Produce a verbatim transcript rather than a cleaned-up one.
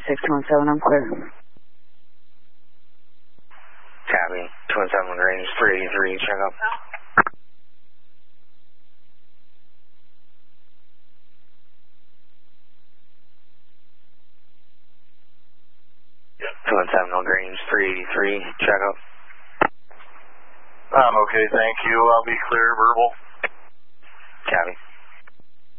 six two one seven, I'm clear. Copy. two one seven range, three eighty-three, check up. two one seven range, three eighty-three, check up. I'm okay, thank you. I'll be clear, verbal. Copy.